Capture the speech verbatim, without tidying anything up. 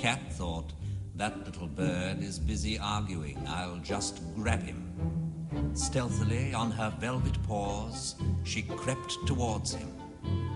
cat thought, "That little bird is busy arguing. I'll just grab him." Stealthily, on her velvet paws, she crept towards him.